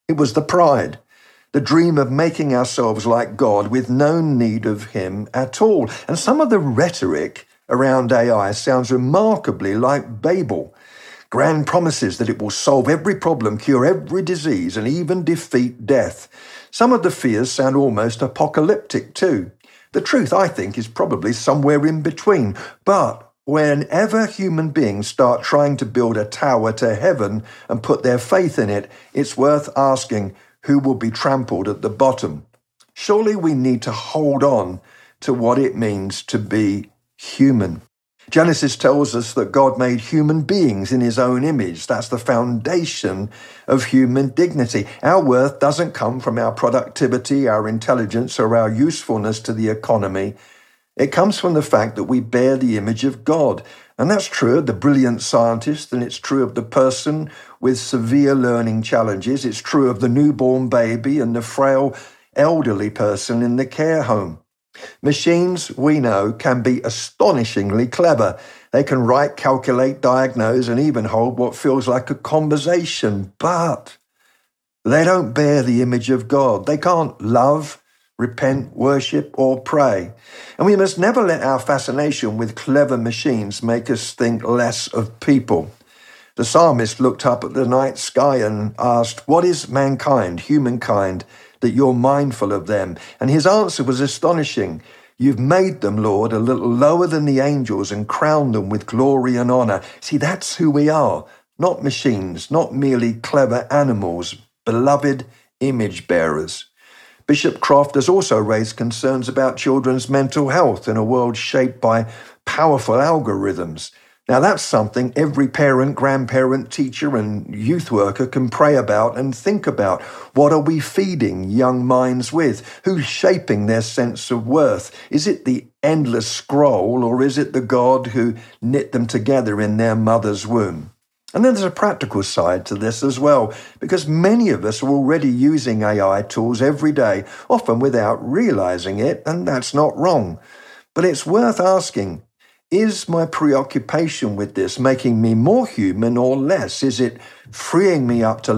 It was the pride, the dream of making ourselves like God with no need of him at all. And some of the rhetoric around AI sounds remarkably like Babel. Grand promises that it will solve every problem, cure every disease, and even defeat death. Some of the fears sound almost apocalyptic too. The truth, I think, is probably somewhere in between. But whenever human beings start trying to build a tower to heaven and put their faith in it, it's worth asking who will be trampled at the bottom. Surely we need to hold on to what it means to be human. Genesis tells us that God made human beings in his own image. That's the foundation of human dignity. Our worth doesn't come from our productivity, our intelligence, or our usefulness to the economy. It comes from the fact that we bear the image of God. And that's true of the brilliant scientist, and it's true of the person with severe learning challenges. It's true of the newborn baby and the frail elderly person in the care home. Machines, we know, can be astonishingly clever. They can write, calculate, diagnose, and even hold what feels like a conversation. But they don't bear the image of God. They can't love, repent, worship, or pray. And we must never let our fascination with clever machines make us think less of people. The psalmist looked up at the night sky and asked, "What is mankind, humankind, that you're mindful of them?" And his answer was astonishing. "You've made them, Lord, a little lower than the angels and crowned them with glory and honor." See, that's who we are. Not machines, not merely clever animals, beloved image bearers. Bishop Croft has also raised concerns about children's mental health in a world shaped by powerful algorithms. Now, that's something every parent, grandparent, teacher, and youth worker can pray about and think about. What are we feeding young minds with? Who's shaping their sense of worth? Is it the endless scroll, or is it the God who knit them together in their mother's womb? And then there's a practical side to this as well, because many of us are already using AI tools every day, often without realizing it, and that's not wrong. But it's worth asking, is my preoccupation with this making me more human or less? Is it freeing me up to